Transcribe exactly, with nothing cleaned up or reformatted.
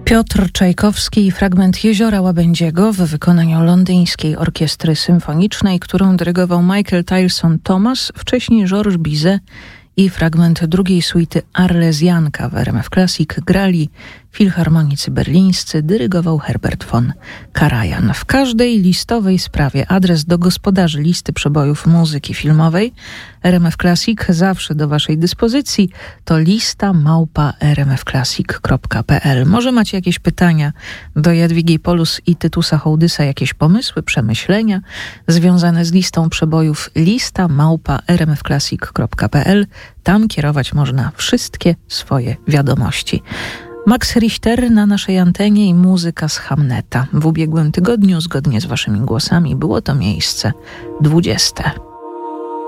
Piotr Czajkowski i fragment Jeziora Łabędziego w wykonaniu Londyńskiej Orkiestry Symfonicznej, którą dyrygował Michael Tylson Thomas, wcześniej Georges Bizet, i fragment drugiej suity Arlezjanka w R M F Classic grali filharmonicy berlińscy, dyrygował Herbert von Karajan. W każdej listowej sprawie adres do gospodarzy listy przebojów muzyki filmowej R M F Classic zawsze do waszej dyspozycji to lista małpa r m f classic kropka p l. Może macie jakieś pytania do Jadwigi Polus i Tytusa Hołdysa, jakieś pomysły, przemyślenia związane z listą przebojów, lista małpa r m f classic kropka p l. Tam kierować można wszystkie swoje wiadomości. Max Richter na naszej antenie i muzyka z Hamneta. W ubiegłym tygodniu, zgodnie z waszymi głosami, było to miejsce dwudzieste.